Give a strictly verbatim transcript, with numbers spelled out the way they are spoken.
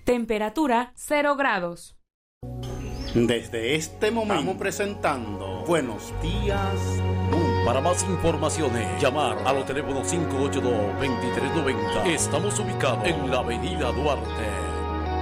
Temperatura cero grados. Desde este momento estamos presentando Buenos Días Mundo. Para más informaciones, llamar a los teléfonos cinco ocho dos, dos tres nueve cero. Estamos ubicados en la avenida Duarte.